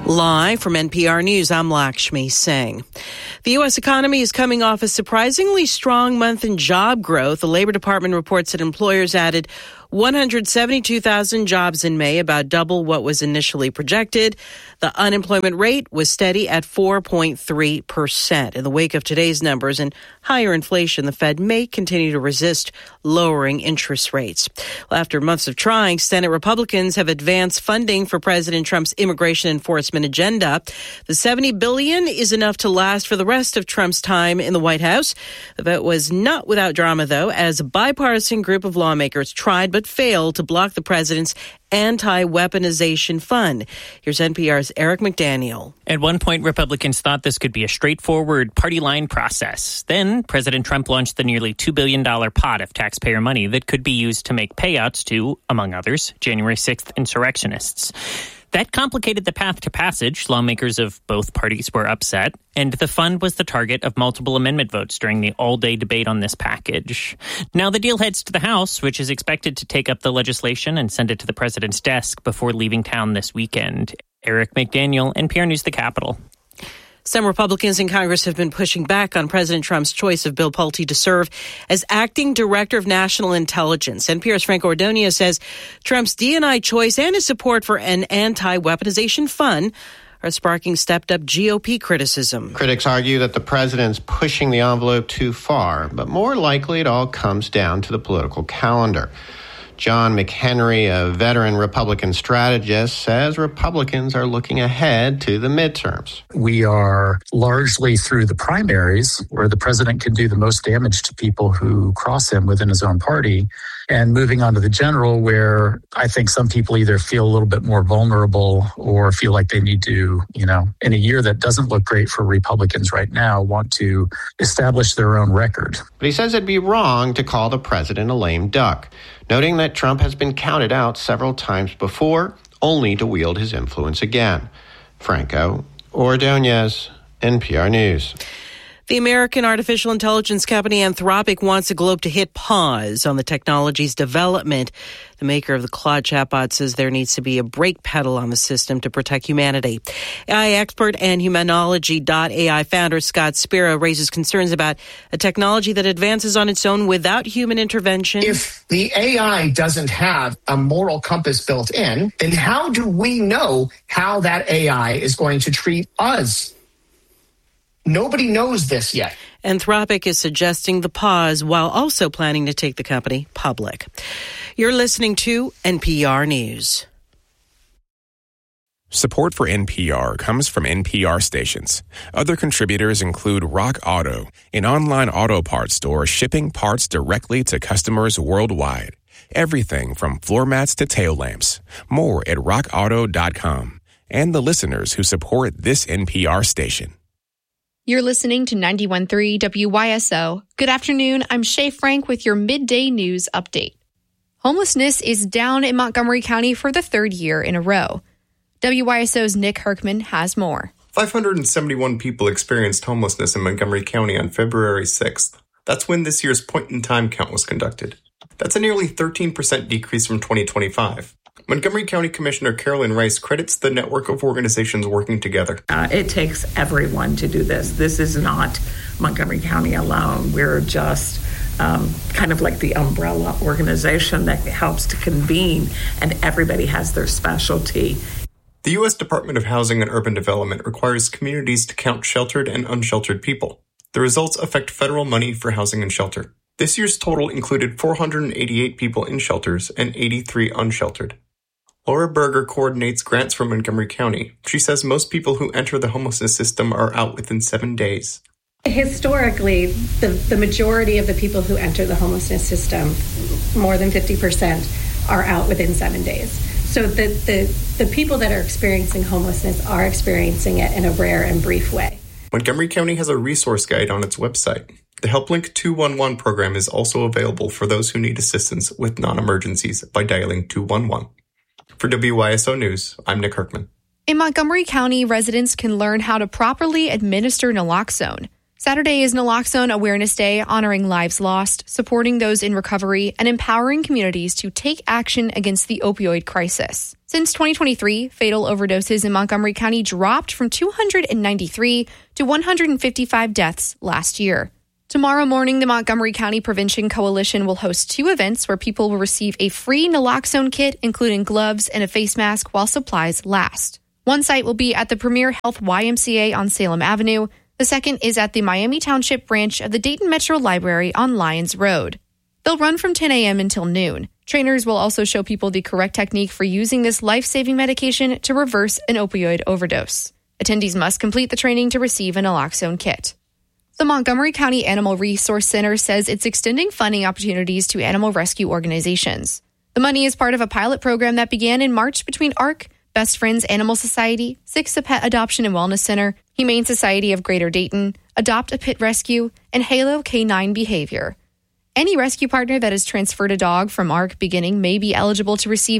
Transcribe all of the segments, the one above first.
Live from NPR News, I'm Lakshmi Singh. The U.S. economy is coming off a surprisingly strong month in job growth. The Labor Department reports that employers added 172,000 jobs in May, about double what was initially projected. The unemployment rate was steady at 4.3%. In the wake of today's numbers and higher inflation, the Fed may continue to resist lowering interest rates. Well, after months of trying, Senate Republicans have advanced funding for President Trump's immigration enforcement agenda. The $70 billion is enough to last for the rest of Trump's time in the White House. The vote was not without drama, though, as a bipartisan group of lawmakers tried but failed to block the president's anti-weaponization fund. Here's NPR's Eric McDaniel. At one point, Republicans thought this could be a straightforward party line process. Then President Trump launched the nearly $2 billion pot of taxpayer money that could be used to make payouts to, among others, January 6th insurrectionists. That complicated the path to passage. Lawmakers of both parties were upset, and the fund was the target of multiple amendment votes during the all-day debate on this package. Now the deal heads to the House, which is expected to take up the legislation and send it to the president's desk before leaving town this weekend. Eric McDaniel, NPR News, the Capitol. Some Republicans in Congress have been pushing back on President Trump's choice of Bill Pulte to serve as acting director of national intelligence. NPR's Frank Ordonez says Trump's D&I choice and his support for an anti-weaponization fund are sparking stepped-up GOP criticism. Critics argue that the president's pushing the envelope too far, but more likely it all comes down to the political calendar. John McHenry, a veteran Republican strategist, says Republicans are looking ahead to the midterms. We are largely through the primaries, where the president can do the most damage to people who cross him within his own party, and moving on to the general, where I think some people either feel a little bit more vulnerable or feel like they need to, in a year that doesn't look great for Republicans right now, want to establish their own record. But he says it'd be wrong to call the president a lame duck, noting that Trump has been counted out several times before, only to wield his influence again. Franco Ordonez, NPR News. The American artificial intelligence company Anthropic wants the globe to hit pause on the technology's development. The maker of the Claude chatbot says there needs to be a brake pedal on the system to protect humanity. AI expert and Humanology.ai founder Scott Spiro raises concerns about a technology that advances on its own without human intervention. If the AI doesn't have a moral compass built in, then how do we know how that AI is going to treat us? Nobody knows this yet. Anthropic is suggesting the pause while also planning to take the company public. You're listening to NPR News. Support for NPR comes from NPR stations. Other contributors include Rock Auto, an online auto parts store shipping parts directly to customers worldwide. Everything from floor mats to tail lamps. More at rockauto.com. And the listeners who support this NPR station. You're listening to 91.3 WYSO. Good afternoon. I'm Shay Frank with your midday news update. Homelessness is down in Montgomery County for the third year in a row. WYSO's Nick Herkman has more. 571 people experienced homelessness in Montgomery County on February 6th. That's when this year's point-in-time count was conducted. That's a nearly 13% decrease from 2025. Montgomery County Commissioner Carolyn Rice credits the network of organizations working together. It takes everyone to do this. This is not Montgomery County alone. We're just kind of like the umbrella organization that helps to convene, and everybody has their specialty. The U.S. Department of Housing and Urban Development requires communities to count sheltered and unsheltered people. The results affect federal money for housing and shelter. This year's total included 488 people in shelters and 83 unsheltered. Laura Berger coordinates grants for Montgomery County. She says most people who enter the homelessness system are out within 7 days. Historically, the majority of the people who enter the homelessness system, more than 50%, are out within 7 days. So the people that are experiencing homelessness are experiencing it in a rare and brief way. Montgomery County has a resource guide on its website. The HelpLink 211 program is also available for those who need assistance with non-emergencies by dialing 211. For WYSO News, I'm Nick Herkman. In Montgomery County, residents can learn how to properly administer naloxone. Saturday is Naloxone Awareness Day, honoring lives lost, supporting those in recovery, and empowering communities to take action against the opioid crisis. Since 2023, fatal overdoses in Montgomery County dropped from 293 to 155 deaths last year. Tomorrow morning, the Montgomery County Prevention Coalition will host 2 events where people will receive a free naloxone kit, including gloves and a face mask, while supplies last. One site will be at the Premier Health YMCA on Salem Avenue. The second is at the Miami Township branch of the Dayton Metro Library on Lyons Road. They'll run from 10 a.m. until noon. Trainers will also show people the correct technique for using this life-saving medication to reverse an opioid overdose. Attendees must complete the training to receive a naloxone kit. The Montgomery County Animal Resource Center says it's extending funding opportunities to animal rescue organizations. The money is part of a pilot program that began in March between ARC, Best Friends Animal Society, Six a Pet Adoption and Wellness Center, Humane Society of Greater Dayton, Adopt a Pit Rescue, and Halo Canine Behavior. Any rescue partner that has transferred a dog from ARC beginning may be eligible to receive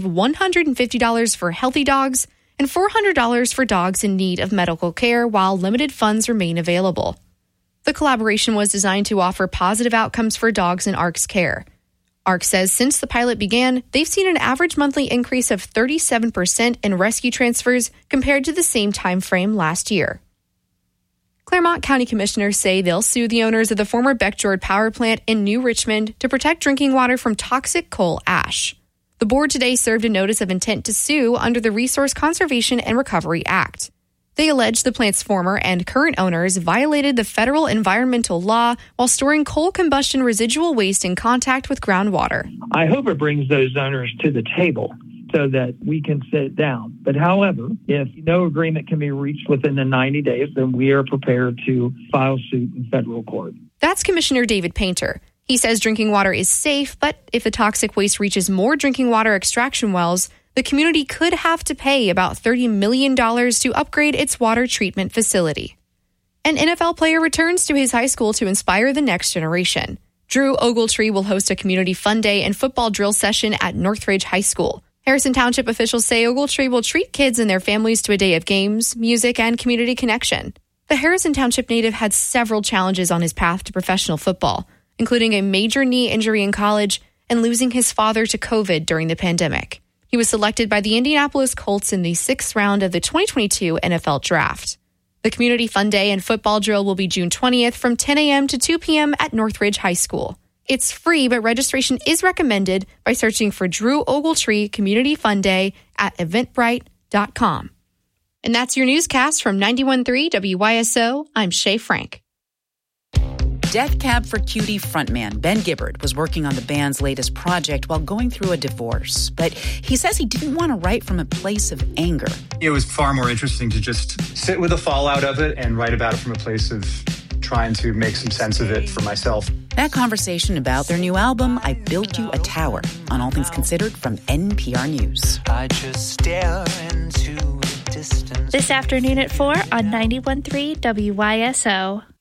$150 for healthy dogs and $400 for dogs in need of medical care while limited funds remain available. The collaboration was designed to offer positive outcomes for dogs in ARC's care. ARC says since the pilot began, they've seen an average monthly increase of 37% in rescue transfers compared to the same time frame last year. Clermont County commissioners say they'll sue the owners of the former Beckjord power plant in New Richmond to protect drinking water from toxic coal ash. The board today served a notice of intent to sue under the Resource Conservation and Recovery Act. They allege the plant's former and current owners violated the federal environmental law while storing coal combustion residual waste in contact with groundwater. I hope it brings those owners to the table so that we can sit down. But however, if no agreement can be reached within the 90 days, then we are prepared to file suit in federal court. That's Commissioner David Painter. He says drinking water is safe, but if the toxic waste reaches more drinking water extraction wells, the community could have to pay about $30 million to upgrade its water treatment facility. An NFL player returns to his high school to inspire the next generation. Drew Ogletree will host a community fun day and football drill session at Northridge High School. Harrison Township officials say Ogletree will treat kids and their families to a day of games, music, and community connection. The Harrison Township native had several challenges on his path to professional football, including a major knee injury in college and losing his father to COVID during the pandemic. He was selected by the Indianapolis Colts in the 6th round of the 2022 NFL Draft. The Community Fun Day and football drill will be June 20th from 10 a.m. to 2 p.m. at Northridge High School. It's free, but registration is recommended by searching for Drew Ogletree Community Fun Day at eventbrite.com. And that's your newscast from 91.3 WYSO. I'm Shay Frank. Death Cab for Cutie frontman Ben Gibbard was working on the band's latest project while going through a divorce. But he says he didn't want to write from a place of anger. It was far more interesting to just sit with the fallout of it and write about it from a place of trying to make some sense of it for myself. That conversation about their new album, I Built You a Tower, on All Things Considered from NPR News. I just stare into the distance. This afternoon at 4 on 91.3 WYSO.